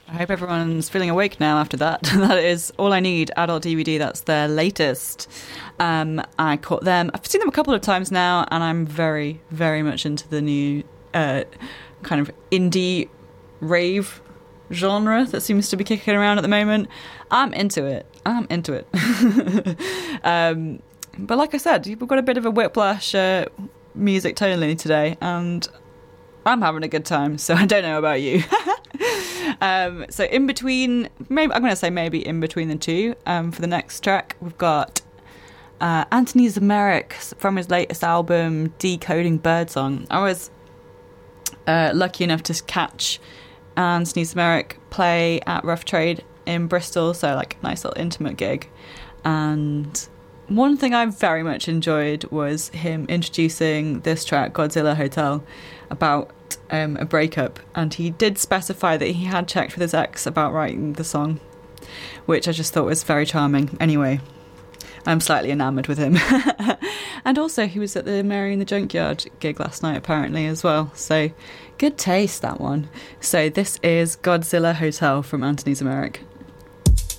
I hope everyone's feeling awake now after that. That is All I Need, adult DVD. That's their latest. I caught them. I've seen them a couple of times now, and I'm very, very much into the new kind of indie rave genre that seems to be kicking around at the moment. I'm into it. But like I said, we've got a bit of a whiplash music tonally today, and I'm having a good time, so I don't know about you. So in between, maybe I'm going to say maybe in between the two, for the next track, we've got Anthony Zemeric from his latest album, Decoding Birdsong. I was lucky enough to catch Anthony Zemeric play at Rough Trade in Bristol, so like a nice little intimate gig. And one thing I very much enjoyed was him introducing this track, Godzilla Hotel, about a breakup, and he did specify that he had checked with his ex about writing the song, which I just thought was very charming. Anyway, I'm slightly enamoured with him. And also he was at the Mary in the Junkyard gig last night apparently as well, so good taste, that one. So this is Godzilla Hotel from Anthony Zemeric.